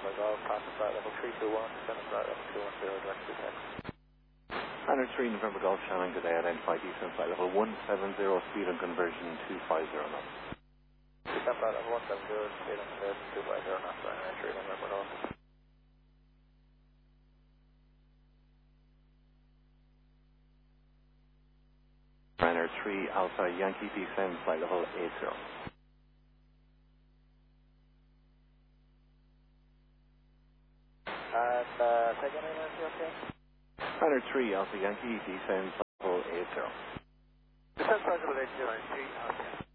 November Golf, passing flight level 321, descending flight level 210, direct to text. Standard 3 November Golf Shannon, good day, identified descent flight level 170, speed and conversion 250 knots. Descent flight level 170, speed and conversion 250 knots, Ryanair 3 November Golf. Ryanair 3 Alpha Yankee descend flight level 80. And take any energy, okay? Ryanair 3 Alpha Yankee descend flight level 80. Descent flight level 80, Ryanair 3 Alpha.